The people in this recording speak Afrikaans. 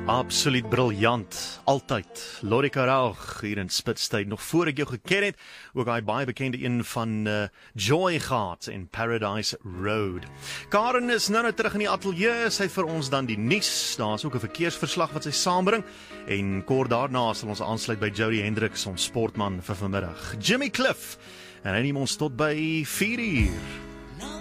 Absoluut briljant, altyd. Lorika Raug hier in Spitstyd, nog voor ek jou geken het, ook hy baie bekende een van Joy gehad en Paradise Road. Karen is nou terug in die ateljee, sy vir ons dan die nuus, daar is ook 'n verkeersverslag wat sy saambring, en kort daarna sal ons aansluit by Jody Hendricks, ons sportman vir vanmiddag. Jimmy Cliff, en hy neem ons tot by 4 uur.